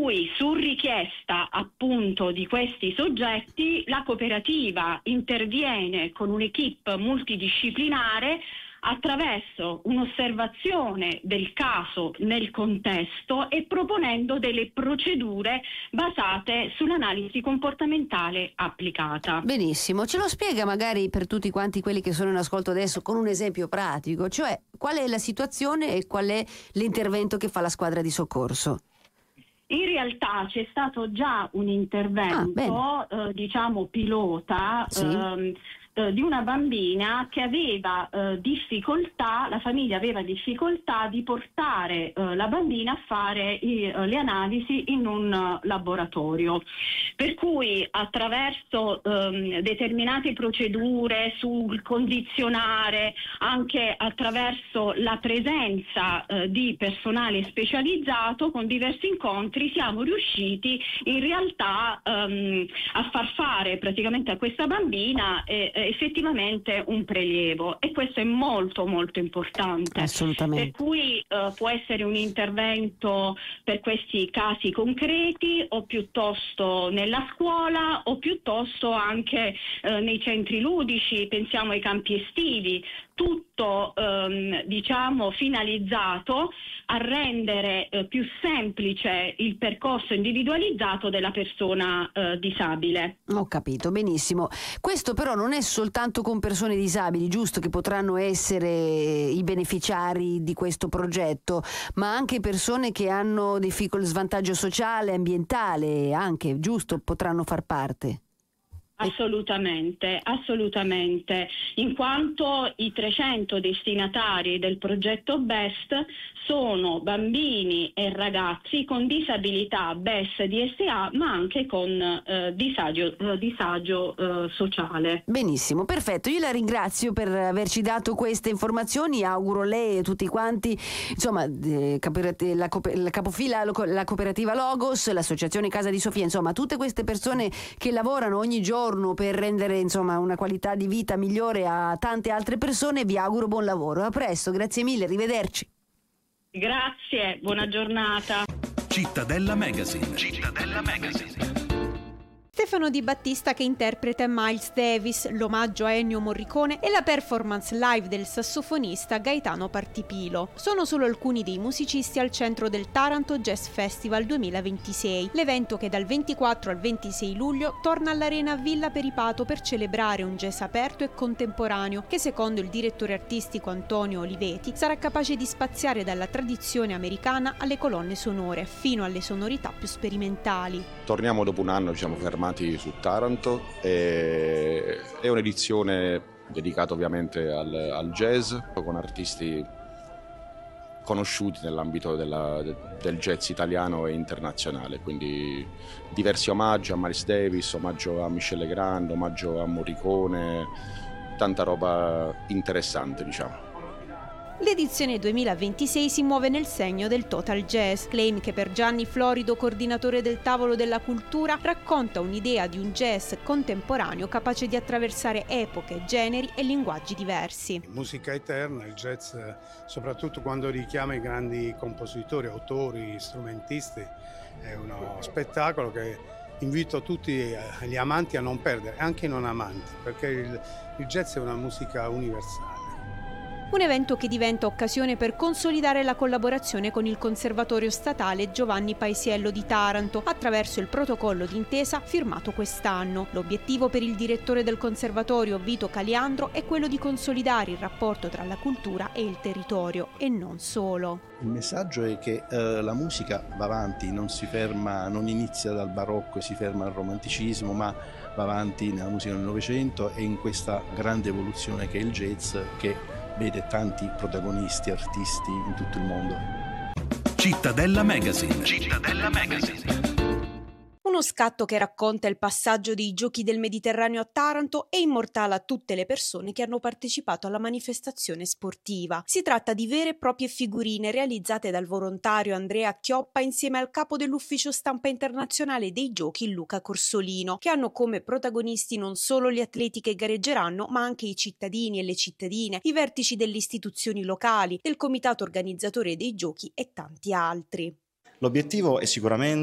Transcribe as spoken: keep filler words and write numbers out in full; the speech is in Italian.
cui su richiesta appunto di questi soggetti la cooperativa interviene con un'equipe multidisciplinare attraverso un'osservazione del caso nel contesto e proponendo delle procedure basate sull'analisi comportamentale applicata. Benissimo, ce lo spiega magari per tutti quanti quelli che sono in ascolto adesso con un esempio pratico, cioè qual è la situazione e qual è l'intervento che fa la squadra di soccorso? In realtà c'è stato già un intervento, ah, eh, diciamo pilota, sì. ehm, eh, di una bambina che aveva eh, difficoltà, la famiglia aveva difficoltà di portare eh, la bambina a fare i, eh, le analisi in un uh, laboratorio. Per cui attraverso ehm, determinate procedure sul condizionare, anche attraverso la presenza eh, di personale specializzato, con diversi incontri siamo riusciti in realtà ehm, a far fare praticamente a questa bambina eh, effettivamente un prelievo, e questo è molto molto importante. Assolutamente. Per cui eh, può essere un intervento per questi casi concreti, o piuttosto nella scuola, o piuttosto anche eh, nei centri ludici, pensiamo ai campi estivi, tutto ehm, diciamo finalizzato a rendere eh, più semplice il percorso individualizzato della persona eh, disabile. Ho capito, benissimo. Questo però non è soltanto con persone disabili, giusto, che potranno essere i beneficiari di questo progetto, ma anche persone che hanno difficoltà, svantaggio sociale, ambientale, anche, giusto, potranno far parte. Assolutamente, assolutamente, in quanto i trecento destinatari del progetto BEST sono bambini e ragazzi con disabilità B E S D S A, ma anche con eh, disagio, eh, disagio eh, sociale. Benissimo, perfetto, io la ringrazio per averci dato queste informazioni, auguro lei e tutti quanti, insomma, eh, la, la capofila, la cooperativa Logos, l'associazione Casa di Sofia, insomma tutte queste persone che lavorano ogni giorno per rendere insomma una qualità di vita migliore a tante altre persone, vi auguro buon lavoro. A presto, grazie mille, arrivederci. Grazie, buona giornata. Cittadella Magazine. Cittadella Magazine. Stefano Di Battista che interpreta Miles Davis, l'omaggio a Ennio Morricone e la performance live del sassofonista Gaetano Partipilo. Sono solo alcuni dei musicisti al centro del Taranto Jazz Festival duemilaventisei, l'evento che dal ventiquattro al ventisei luglio torna all'Arena Villa Peripato per celebrare un jazz aperto e contemporaneo che, secondo il direttore artistico Antonio Oliveti, sarà capace di spaziare dalla tradizione americana alle colonne sonore fino alle sonorità più sperimentali. Torniamo dopo un anno, ci siamo fermati su Taranto, e è un'edizione dedicata ovviamente al, al jazz, con artisti conosciuti nell'ambito della, del jazz italiano e internazionale, quindi diversi omaggi a Miles Davis, omaggio a Michel Legrand, omaggio a Morricone, tanta roba interessante, diciamo. L'edizione duemilaventisei si muove nel segno del Total Jazz, claim che per Gianni Florido, coordinatore del Tavolo della Cultura, racconta un'idea di un jazz contemporaneo capace di attraversare epoche, generi e linguaggi diversi. Musica eterna, il jazz, soprattutto quando richiama i grandi compositori, autori, strumentisti, è uno spettacolo che invito tutti gli amanti a non perdere, anche i non amanti, perché il, il jazz è una musica universale. Un evento che diventa occasione per consolidare la collaborazione con il Conservatorio Statale Giovanni Paisiello di Taranto attraverso il protocollo d'intesa firmato quest'anno. L'obiettivo per il direttore del Conservatorio Vito Caliandro è quello di consolidare il rapporto tra la cultura e il territorio, e non solo. Il messaggio è che eh, la musica va avanti, non si ferma, non inizia dal barocco e si ferma al romanticismo, ma va avanti nella musica del Novecento e in questa grande evoluzione che è il jazz, che vede tanti protagonisti, artisti in tutto il mondo. Cittadella Magazine. Cittadella Magazine. Uno scatto che racconta il passaggio dei Giochi del Mediterraneo a Taranto e immortala tutte le persone che hanno partecipato alla manifestazione sportiva. Si tratta di vere e proprie figurine realizzate dal volontario Andrea Chioppa insieme al capo dell'ufficio stampa internazionale dei Giochi Luca Corsolino, che hanno come protagonisti non solo gli atleti che gareggeranno, ma anche i cittadini e le cittadine, i vertici delle istituzioni locali, del comitato organizzatore dei Giochi e tanti altri. L'obiettivo è sicuramente